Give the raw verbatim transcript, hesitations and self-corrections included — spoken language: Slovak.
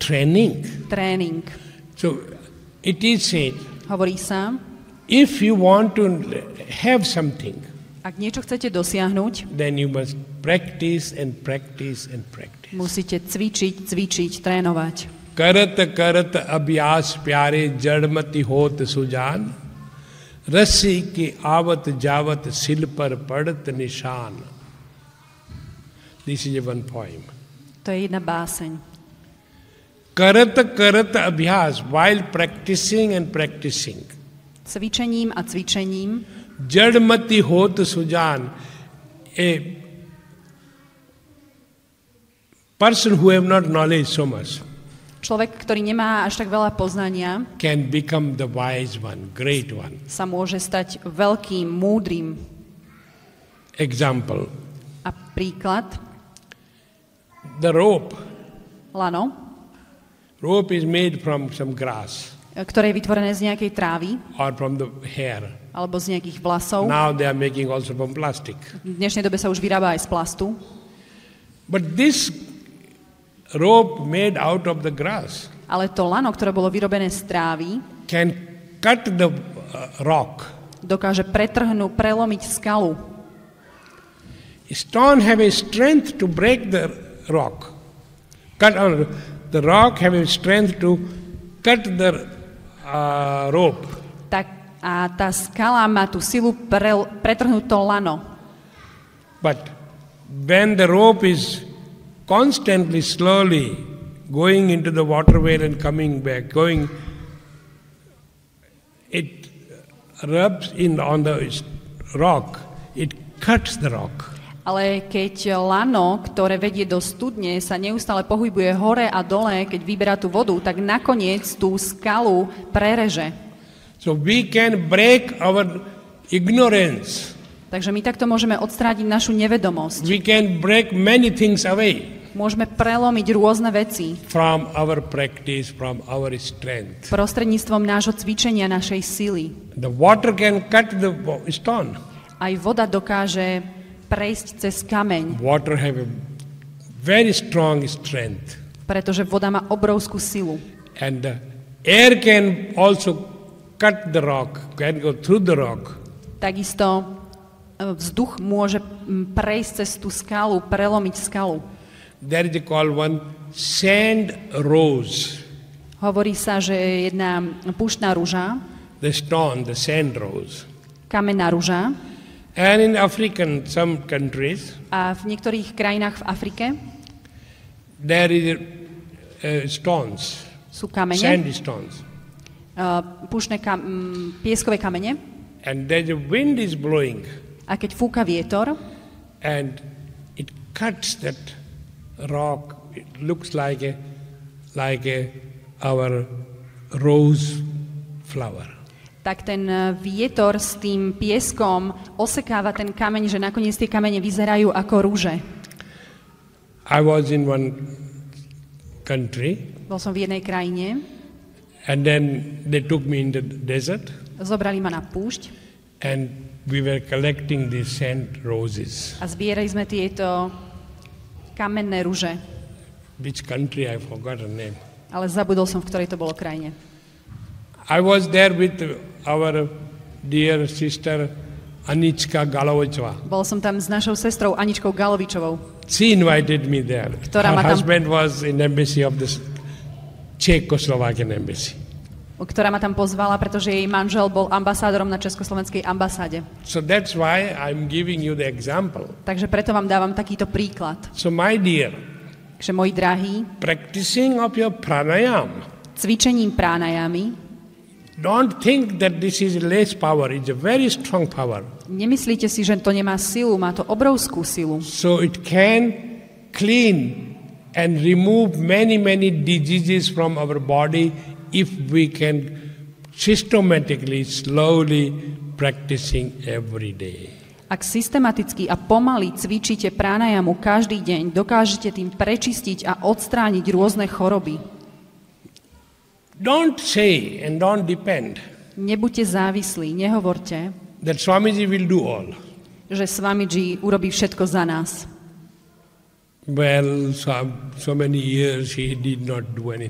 training. Tréning. So it is said, Hovorí sa, if you want to have something, ak niečo chcete dosiahnuť, then you must practice and practice and practice. musíte cvičiť, cvičiť, trénovať. करत करत अभ्यास प्यारे जड़मति होत सुजान रस्सी के आवत जावत सिल पर पड़त निशान. This is one poem. To je jedna báseň. करत करत अभ्यास, while practicing and practicing, Cvičením a cvičením जड़मति होत Sujan, a person who have not knowledge so much človek, ktorý nemá až tak veľa poznania, can become the wise one, great one. sa môže stať veľkým, múdrym. Example, A príklad, the rope. lano, Rope is made from some grass ktoré je vytvorené z nejakej trávy or from the hair. alebo z nejakých vlasov. Now they are making also from plastic. V dnešnej dobe sa už vyrába aj z plastu. But this rope made out of the grass Ale to lano, ktoré bolo vyrobené z trávy, can cut the uh, rock. dokáže pretrhnúť, prelomiť skalu. Stone have a strength to break the rock. Cut on the rock have a strength to cut the uh, rope. Tak a tá skala má tú silu pre, pretrhnúť to lano. But when the rope is constantly, slowly going into the waterway and coming back, going, it rubs in on the rock, it cuts the rock. Ale keď lano, ktoré vedie do studne, sa neustále pohybuje hore a dole, keď vyberá tú vodu, tak nakoniec tú skalu prereže. So we can break our ignorance. Takže my takto môžeme odstrániť našu nevedomosť. We can break many things away Môžeme prelomiť rôzne veci from our practice, from our strength. prostredníctvom nášho cvičenia, našej sily. The water can cut the stone. Aj voda dokáže prejsť cez kameň, Water have a very strong strength. pretože voda má obrovskú silu. And the air can also cut the rock, can go through the rock. Takisto vzduch môže mm, prejsť cez tú skalu, prelomiť skalu. There is called one sand rose. Hovorí sa, že je jedna púštna ruža, The stone, the sand rose. kamenná ruža, And in African, some countries, a v niektorých krajinách v Afrike there is uh, stones, sú kamene, sandy stones. uh, púštne kam, mm, pieskové kamene, And there the wind is blowing a keď fúka vietor, and it cuts that rock. It looks like a, like a, our rose flower. tak ten vietor s tým pieskom osekáva ten kameň, že nakoniec tie kamene vyzerajú ako rúže. I was in one country, Bol som v jednej krajine, and then they took me in the desert, zobrali ma na púšť and we were collecting these sand roses. a zbierali sme tieto kamenné rúže, Which country, I forgot her name. ale zabudol som, v ktorej to bolo krajine. I was there with our dear sister Anička Galovicová. Bol som tam s našou sestrou Aničkou Galovičovou, She invited me there. Ktorá Her ma tam- husband was in embassy of the Czechoslovakian embassy. ktorá ma tam pozvala, pretože jej manžel bol ambasádorom na Československej ambasáde. So that's why I'm giving you the example. Takže preto vám dávam takýto príklad. So my dear, Takže moji drahí, practicing of your pranayam, cvičením pránajami, don't think that this is less power. It's a very strong power. nemyslíte si, že to nemá silu, má to obrovskú silu. So it can clean and remove many, many diseases from our body if we can systematically, slowly practicing every day. Ak systematicky a pomaly cvičíte pránajamu každý deň, dokážete tým prečistiť a odstrániť rôzne choroby. Don't say and don't depend Nebuďte závislí, nehovorte, that Swamiji will do all. že Swamiji urobí všetko za nás. Well, so, so many years he did not do anything.